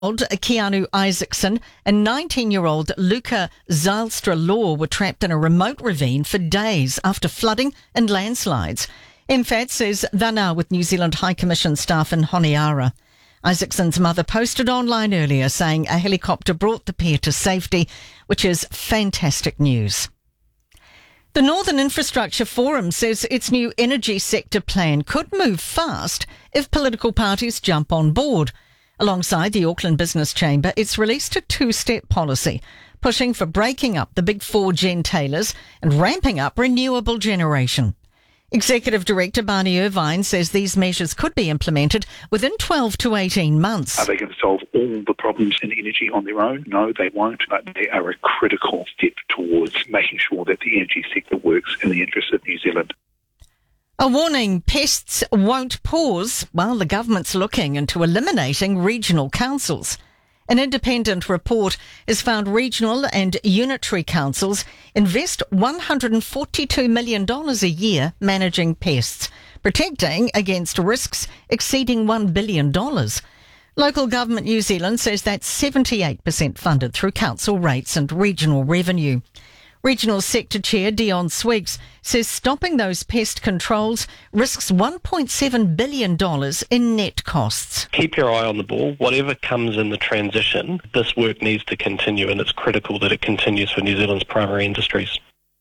Keanu Isaacson and 19-year-old Luca Zylstra-Law were trapped in a remote ravine for days after flooding and landslides. MFAT says they're now with New Zealand High Commission staff in Honiara. Isaacson's mother posted online earlier saying a helicopter brought the pair to safety, which is fantastic news. The Northern Infrastructure Forum says its new energy sector plan could move fast if political parties jump on board. Alongside the Auckland Business Chamber, it's released a two-step policy, pushing for breaking up the big four gentailers and ramping up renewable generation. Executive Director Barney Irvine says these measures could be implemented within 12 to 18 months. Are they going to solve all the problems in energy on their own? No, they won't, but they are a critical step towards making sure that the energy sector works in the interest of New Zealand. A warning, pests won't pause while the government's looking into eliminating regional councils. An independent report has found regional and unitary councils invest $142 million a year managing pests, protecting against risks exceeding $1 billion. Local Government New Zealand says that's 78% funded through council rates and regional revenue. Regional Sector Chair Dion Swiggs says stopping those pest controls risks $1.7 billion in net costs. Keep your eye on the ball. Whatever comes in the transition, this work needs to continue, and it's critical that it continues for New Zealand's primary industries.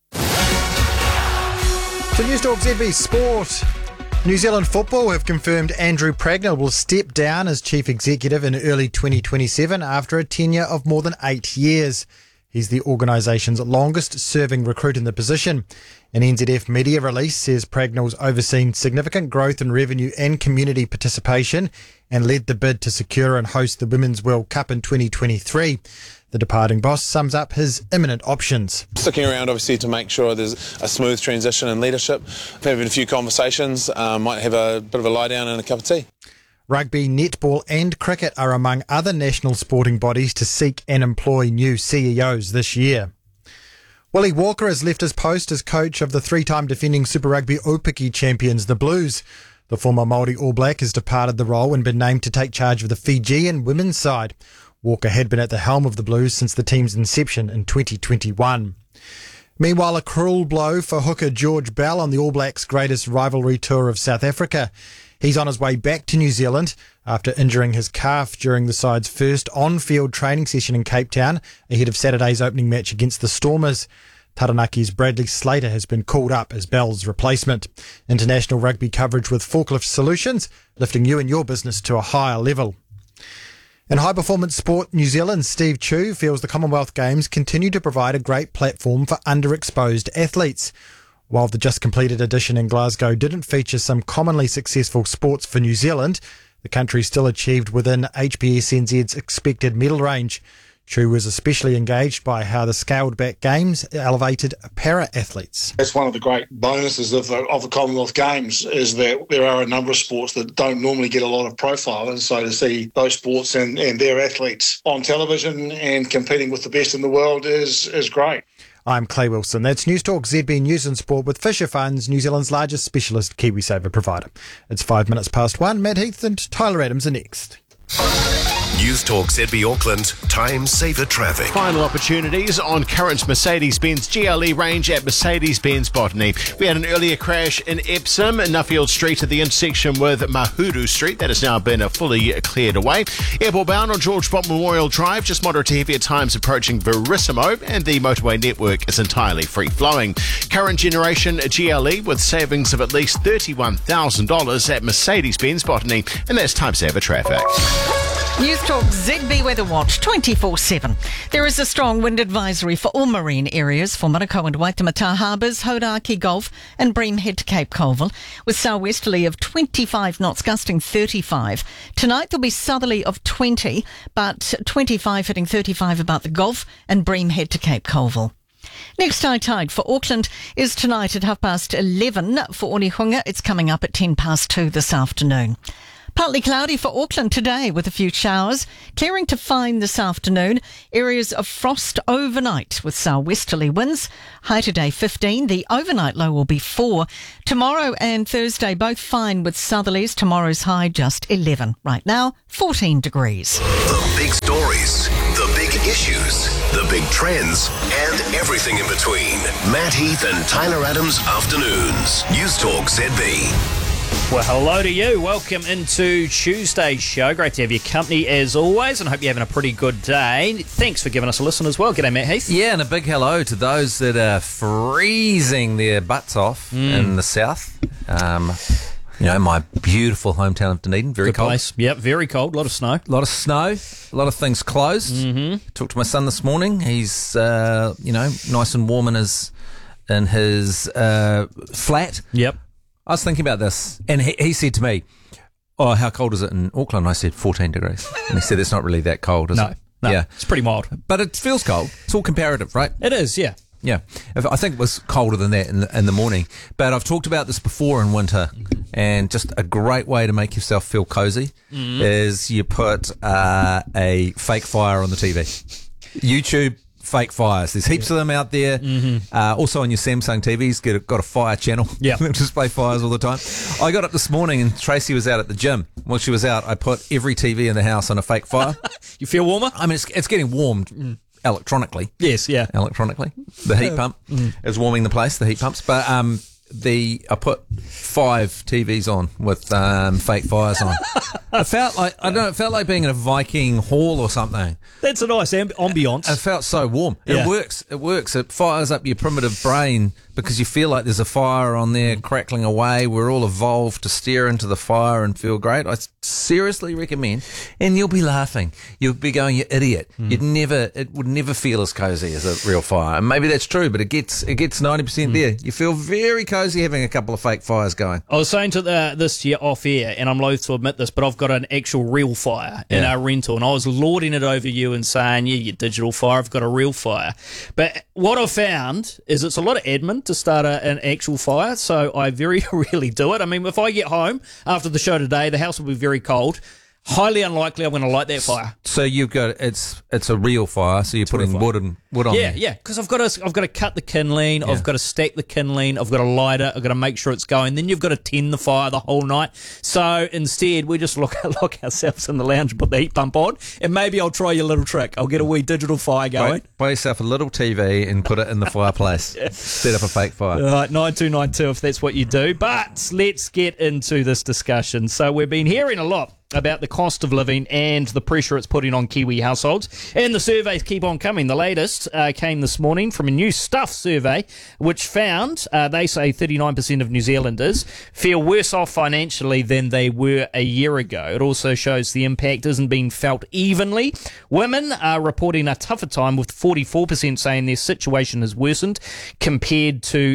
To News Talk ZB Sport. New Zealand Football have confirmed Andrew Pragnell will step down as Chief Executive in early 2027 after a tenure of more than 8 years. He's the organisation's longest-serving recruit in the position. An NZF media release says Pragnell's overseen significant growth in revenue and community participation and led the bid to secure and host the Women's World Cup in 2023. The departing boss sums up his imminent options. Sticking around, obviously, to make sure there's a smooth transition in leadership. Having a few conversations, might have a bit of a lie down and a cup of tea. Rugby, netball and cricket are among other national sporting bodies to seek and employ new CEOs this year. Willie Walker has left his post as coach of the three-time defending Super Rugby Aupiki champions, the Blues. The former Māori All Black has departed the role and been named to take charge of the Fijian women's side. Walker had been at the helm of the Blues since the team's inception in 2021. Meanwhile, a cruel blow for hooker George Bell on the All Blacks' greatest rivalry tour of South Africa. He's on his way back to New Zealand after injuring his calf during the side's first on-field training session in Cape Town ahead of Saturday's opening match against the Stormers. Taranaki's Bradley Slater has been called up as Bell's replacement. International rugby coverage with Forklift Solutions, lifting you and your business to a higher level. In high-performance sport, New Zealand's Steve Chu feels the Commonwealth Games continue to provide a great platform for underexposed athletes. While the just-completed edition in Glasgow didn't feature some commonly successful sports for New Zealand, the country still achieved within HPSNZ's expected medal range. Chu was especially engaged by how the scaled-back games elevated para-athletes. That's one of the great bonuses of the Commonwealth Games, is that there are a number of sports that don't normally get a lot of profile, and so to see those sports and their athletes on television and competing with the best in the world is great. I'm Clay Wilson. That's News Talk ZB News and Sport with Fisher Funds, New Zealand's largest specialist KiwiSaver provider. It's 1:05. Matt Heath and Tyler Adams are next. News Talk ZB Auckland, Time Saver Traffic. Final opportunities on current Mercedes-Benz GLE range at Mercedes-Benz Botany. We had an earlier crash in Epsom, Nuffield Street at the intersection with Mahuru Street. That has now been fully cleared away. Airport bound on George Bott Memorial Drive, just moderate to heavy at times approaching Verissimo, and the motorway network is entirely free-flowing. Current generation GLE with savings of at least $31,000 at Mercedes-Benz Botany, and that's Time Saver Traffic. News Talk ZB Weather Watch 24/7. There is a strong wind advisory for all marine areas for Manukau and Waitemata Harbours, Hauraki Gulf and Bream Head to Cape Colville, with southwesterly of 25 knots gusting 35. Tonight there'll be southerly of 20, but 25 hitting 35 about the Gulf and Bream Head to Cape Colville. Next high tide for Auckland is tonight at 11:30 for Onehunga. It's coming up at 2:10 this afternoon. Partly cloudy for Auckland today with a few showers. Clearing to fine this afternoon. Areas of frost overnight with southwesterly winds. High today 15. The overnight low will be 4. Tomorrow and Thursday both fine with southerlies. Tomorrow's high just 11. Right now 14 degrees. The big stories, the big issues, the big trends, and everything in between. Matt Heath and Tyler Adams Afternoons. News Talk ZB. Well, hello to you. Welcome into Tuesday's show. Great to have your company as always, and I hope you're having a pretty good day. Thanks for giving us a listen as well. G'day, Matt Heath. Yeah, and a big hello to those that are freezing their butts off in the south. You know, my beautiful hometown of Dunedin, very Good cold. place. Yep, very cold. A lot of snow. A lot of snow, a lot of things closed. Talked to my son this morning. He's, nice and warm in his flat. Yep. I was thinking about this, and he said to me, "Oh, how cold is it in Auckland?" I said, 14 degrees. And he said, "It's not really that cold, is it?" No, Yeah. it's pretty mild. But it feels cold. It's all comparative, right? It is, yeah. Yeah. I think it was colder than that in the morning. But I've talked about this before in winter, and just a great way to make yourself feel cozy is you put a fake fire on the TV. YouTube fake fires. There's heaps of them out there. Also on your Samsung TVs, got a fire channel. Yeah. Display fires all the time. I got up this morning and Tracy was out at the gym. While she was out, I put every TV in the house on a fake fire. You feel warmer? I mean, it's getting warmed electronically. Yes, yeah. Electronically. The heat pump is warming the place, the heat pumps. But I put 5 TVs on with fake fires on. It felt like being in a Viking hall or something. That's a nice ambience. It felt so warm. Yeah. It works. It fires up your primitive brain because you feel like there's a fire on there crackling away. We're all evolved to stare into the fire and feel great. I seriously recommend, and you'll be laughing. You'll be going, "You idiot." It would never feel as cozy as a real fire. And maybe that's true, but it gets 90% there. You feel very cozy having a couple of fake fires going. I was saying to this to you off air, and I'm loath to admit this, but I've got an actual real fire in our rental, and I was lording it over you and saying, "Yeah, your digital fire, I've got a real fire." But what I've found is it's a lot of admin to start an actual fire, so I very rarely do it. I mean, if I get home after the show today, the house will be very cold. Highly unlikely I'm going to light that fire. So you've got it's a real fire. So you're putting wood on there. Yeah, because I've got to cut the kindling. I've got to stack the kindling. I've got to light it. I've got to make sure it's going. Then you've got to tend the fire the whole night. So instead, we just lock ourselves in the lounge, put the heat pump on, and maybe I'll try your little trick. I'll get a wee digital fire going. Buy yourself a little TV and put it in the fireplace. Set up a fake fire. All right, 9292 if that's what you do. But let's get into this discussion. So we've been hearing a lot about the cost of living and the pressure it's putting on Kiwi households. And the surveys keep on coming. The latest came this morning from a new Stuff survey, which found, they say 39% of New Zealanders feel worse off financially than they were a year ago. It also shows the impact isn't being felt evenly. Women are reporting a tougher time, with 44% saying their situation has worsened compared to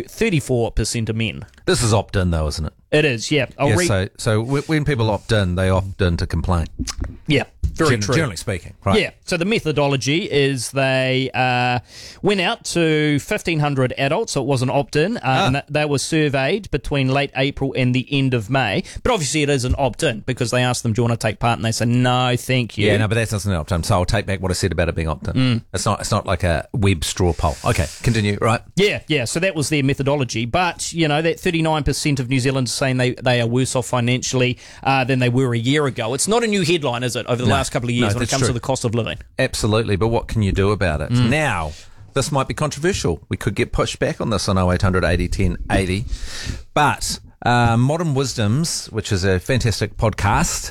34% of men. This is opt-in though, isn't it? It is, yeah. So when people opt in, they opt in to complain. Yeah, very true. Generally speaking, right? Yeah, so the methodology is they went out to 1,500 adults, so it was an opt-in, and they were surveyed between late April and the end of May. But obviously it is an opt-in because they asked them, "Do you want to take part?" And they said, "No, thank you." Yeah, no, but that's not an opt-in, so I'll take back what I said about it being opt-in. It's not like a web straw poll. Okay, continue, right? Yeah, so that was their methodology. But, you know, that 39% of New Zealanders saying they are worse off financially than they were a year ago. It's not a new headline, is it, over the last couple of years when it comes to the cost of living? Absolutely, but what can you do about it? Now, this might be controversial. We could get pushed back on this on 0800 80 10 80. But Modern Wisdoms, which is a fantastic podcast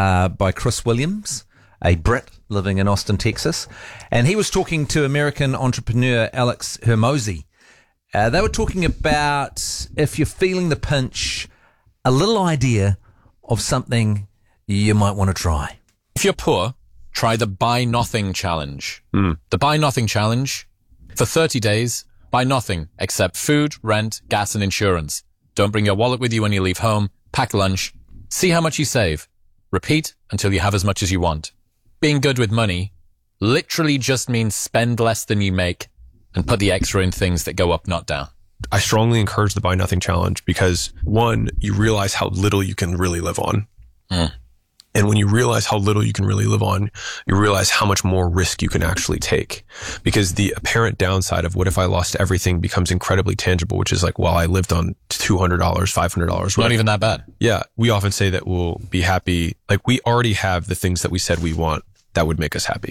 by Chris Williams, a Brit living in Austin, Texas, and he was talking to American entrepreneur Alex Hermosi. They were talking about, if you're feeling the pinch, a little idea of something you might want to try. If you're poor, try the Buy Nothing Challenge. The Buy Nothing Challenge. For 30 days, buy nothing except food, rent, gas and insurance. Don't bring your wallet with you when you leave home. Pack lunch. See how much you save. Repeat until you have as much as you want. Being good with money literally just means spend less than you make and put the extra in things that go up, not down. I strongly encourage the Buy Nothing Challenge because, one, you realize how little you can really live on. And when you realize how little you can really live on, you realize how much more risk you can actually take. Because the apparent downside of what if I lost everything becomes incredibly tangible, which is like, well, I lived on $200, $500. Not even that bad. Yeah. We often say that we'll be happy. Like, we already have the things that we said we want that would make us happy.